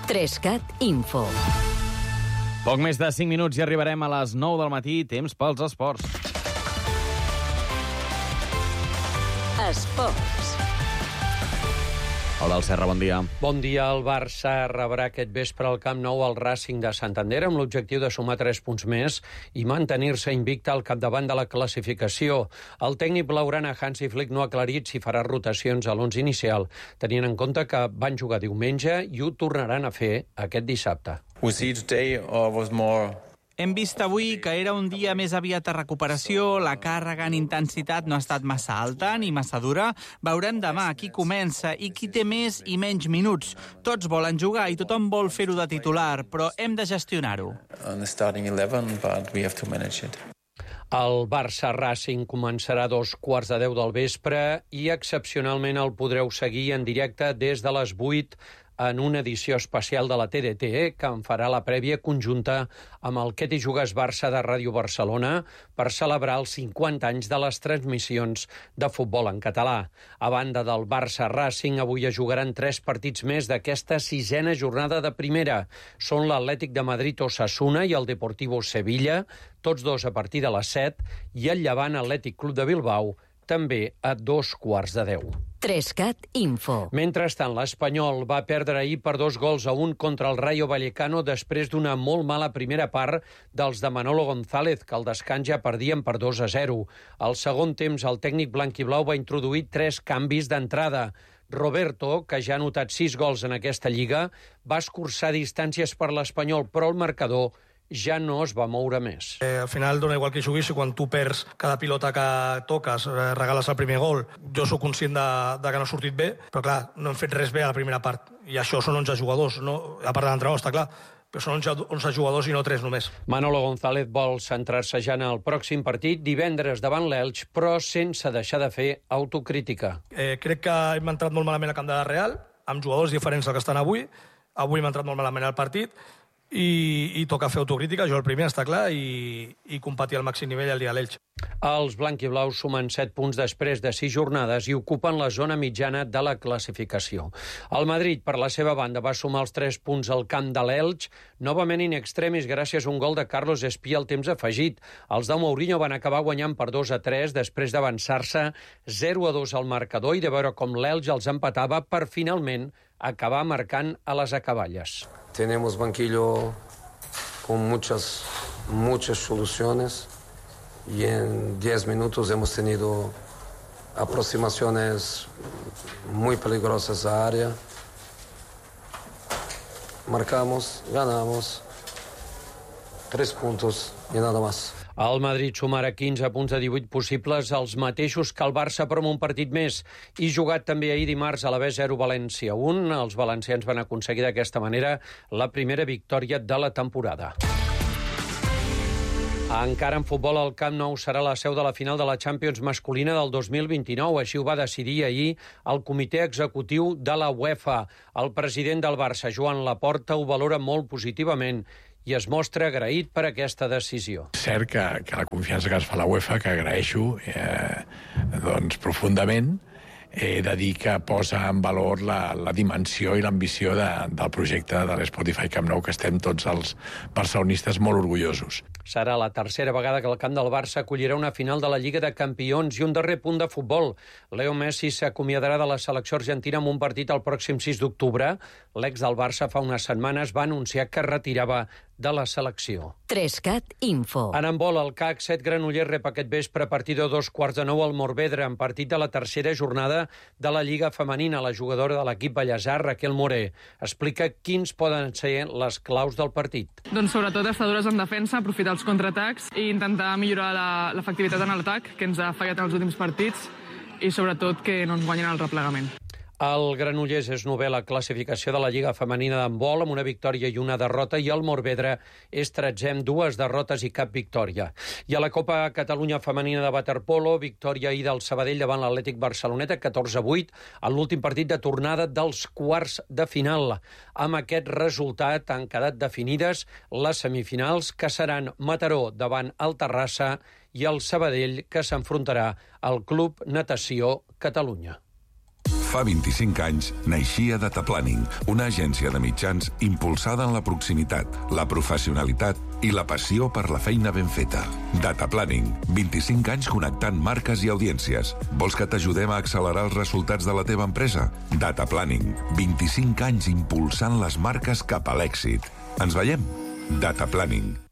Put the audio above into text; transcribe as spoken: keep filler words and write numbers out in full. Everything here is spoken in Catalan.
Trescat Info. Poc més de cinc minuts i arribarem a les nou del matí, temps pels esports. Esports. Hola, el Serra, bon dia. Bon dia. El Barça rebrà aquest vespre al Camp Nou al Racing de Santander amb l'objectiu de sumar tres punts més i mantenir-se invicte al capdavant de la classificació. El tècnic blaugrana Hansi Flick no ha aclarit si farà rotacions a l'onze inicial, tenint en compte que van jugar diumenge i ho tornaran a fer aquest dissabte. We see today or was more... Hem vist avui que era un dia més aviat de recuperació, la càrrega en intensitat no ha estat massa alta ni massa dura. Veurem demà qui comença i qui té més i menys minuts. Tots volen jugar i tothom vol fer-ho de titular, però hem de gestionar-ho. On the starting eleven, but we have to manage it. El Barça Racing començarà a dos quarts de deu del vespre i excepcionalment el podreu seguir en directe des de les vuit en una edició especial de la T D T, que en farà la prèvia conjunta amb el Que t'hi jugues Barça de Ràdio Barcelona per celebrar els cinquanta anys de les transmissions de futbol en català. A banda del Barça Racing, avui es jugaran tres partits més d'aquesta sisena jornada de primera. Són l'Atlètic de Madrid Osasuna i el Deportivo Sevilla, tots dos a partir de les set, i el Llevant Atlètic Club de Bilbao, també a dos quarts de deu. Trescat Info. Mentrestant, l'Espanyol va perdre ahir per dos gols a un contra el Rayo Vallecano després d'una molt mala primera part dels de Manolo González, que al descans ja perdien per dos a zero. Al segon temps, el tècnic blanquiblau va introduir tres canvis d'entrada. Roberto, que ja ha anotat sis gols en aquesta lliga, va escurçar distàncies per l'Espanyol, però el marcador ja no es va moure més. Eh, al final dona igual que juguis, i quan tu perds cada pilota que toques, eh, regales el primer gol. Jo sóc conscient de, de que no ha sortit bé, però clar, no hem fet res bé a la primera part. I això són onze jugadors, no? A part de l'entrenador, està clar, però són onze jugadors i no tres només. Manolo González vol centrar-se ja en el pròxim partit, divendres davant l'Elx, però sense deixar de fer autocrítica. Eh, crec que hem entrat molt malament al camp de la Real, amb jugadors diferents del que estan avui. Avui hem entrat molt malament al partit, I, i toca fer autocrítica, jo el primer, està clar, i, i competir al màxim nivell el dia de l'Elx. Els blanquiblaus sumen set punts després de sis jornades i ocupen la zona mitjana de la classificació. El Madrid, per la seva banda, va sumar els tres punts al camp de l'Elx, novament in extremis gràcies a un gol de Carlos Espí al temps afegit. Els de Mourinho van acabar guanyant per dos a tres després d'avançar-se zero a dos al marcador i de veure com l'Elx els empatava per finalment acabar marcant a les acaballes. Tenemos banquillo con muchas, muchas soluciones y en diez minutos hemos tenido aproximaciones muy peligrosas a área. Marcamos, ganamos, tres puntos y nada más. El Madrid sumarà quinze punts de divuit possibles, els mateixos que el Barça, però amb un partit més. I jugat també ahir dimarts a la B zero València un. Els valencians van aconseguir d'aquesta manera la primera victòria de la temporada. Encara en futbol, el Camp Nou serà la seu de la final de la Champions masculina del dos mil vint-i-nou. Així ho va decidir ahir el comitè executiu de la UEFA. El president del Barça, Joan Laporta, ho valora molt positivament i es mostra agraït per aquesta decisió. Cert que, que la confiança que es fa a la UEFA, que agraeixo eh, doncs profundament, he de dir que posa en valor la, la dimensió i l'ambició de, del projecte de l'Spotify Camp Nou, que estem tots els barcelonistes molt orgullosos. Serà la tercera vegada que el camp del Barça acollirà una final de la Lliga de Campions i un darrer punt de futbol. Leo Messi s'acomiadarà de la selecció argentina amb un partit el pròxim sis d'octubre. L'ex del Barça fa unes setmanes va anunciar que retirava de la selecció. Trescat Info. En handbol, el C A C set Granollers rep aquest vespre a partir de dos quarts de nou al Morvedre, en partit de la tercera jornada de la Lliga Femenina. La jugadora de l'equip ballesà, Raquel Moré, explica quins poden ser les claus del partit. Doncs sobretot estar dures en defensa, aprofitar els contraatacs i intentar millorar l'efectivitat en l'atac, que ens ha fallat en els últims partits, i sobretot que no ens guanyin el replegament. El Granollers és novè a la classificació de la Lliga Femenina d'handbol amb una victòria i una derrota, i el Morvedre és tretzè amb dues derrotes i cap victòria. I a la Copa Catalunya Femenina de waterpolo, victòria ahir del Sabadell davant l'Atlètic Barceloneta, catorze a vuit, en l'últim partit de tornada dels quarts de final. Amb aquest resultat han quedat definides les semifinals, que seran Mataró davant el Terrassa i el Sabadell, que s'enfrontarà al Club Natació Catalunya. Fa vint-i-cinc anys naixia Data Planning, una agència de mitjans impulsada en la proximitat, la professionalitat i la passió per la feina ben feta. Data Planning, vint-i-cinc anys connectant marques i audiències. Vols que t'ajudem a accelerar els resultats de la teva empresa? Data Planning, vint-i-cinc anys impulsant les marques cap a l'èxit. Ens veiem? Data Planning.